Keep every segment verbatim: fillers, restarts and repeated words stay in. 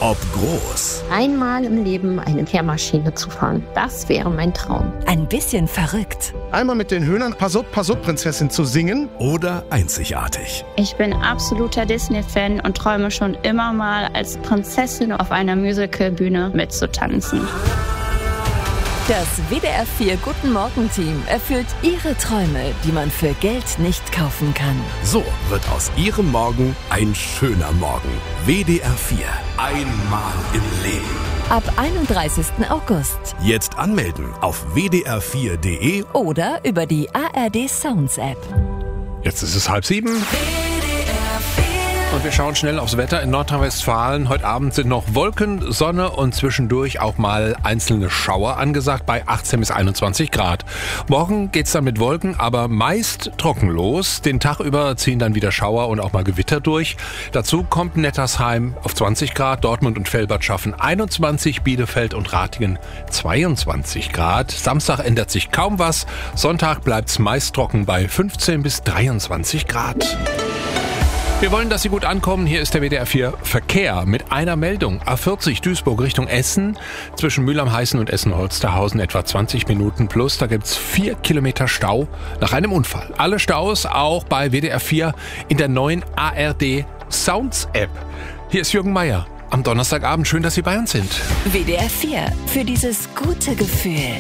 ob groß. Einmal im Leben eine Kehrmaschine zu fahren, das wäre mein Traum. Ein bisschen verrückt. Einmal mit den Hühnern Pass-up, Pass-up Prinzessin zu singen. Oder einzigartig. Ich bin absoluter Disney-Fan und träume schon immer mal als Prinzessin auf einer Musicalbühne mitzutanzen. Das W D R vier Guten Morgen-Team erfüllt Ihre Träume, die man für Geld nicht kaufen kann. So wird aus Ihrem Morgen ein schöner Morgen. W D R vier. Einmal im Leben. Ab einunddreißigsten August. Jetzt anmelden auf w d r vier punkt d e Oder über die A R D Sounds App. Jetzt ist es halb sieben. Und wir schauen schnell aufs Wetter in Nordrhein-Westfalen. Heute Abend sind noch Wolken, Sonne und zwischendurch auch mal einzelne Schauer angesagt bei achtzehn bis einundzwanzig Grad. Morgen geht's dann mit Wolken, aber meist trocken los. Den Tag über ziehen dann wieder Schauer und auch mal Gewitter durch. Dazu kommt Nettersheim auf zwanzig Grad, Dortmund und Velbert schaffen einundzwanzig, Bielefeld und Ratingen zweiundzwanzig Grad. Samstag ändert sich kaum was. Sonntag bleibt's meist trocken bei fünfzehn bis dreiundzwanzig Grad. Wir wollen, dass Sie gut ankommen. Hier ist der W D R vier Verkehr mit einer Meldung. A vierzig Duisburg Richtung Essen. Zwischen Mülheim-Heißen und Essen-Holsterhausen etwa zwanzig Minuten plus. Da gibt's vier Kilometer Stau nach einem Unfall. Alle Staus auch bei W D R vier in der neuen A R D Sounds App. Hier ist Jürgen Meier am Donnerstagabend. Schön, dass Sie bei uns sind. W D R vier für dieses gute Gefühl.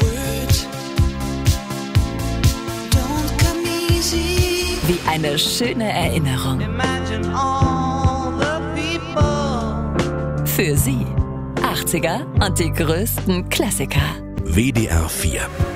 Wie eine schöne Erinnerung. Für Sie. achtziger und die größten Klassiker. W D R vier.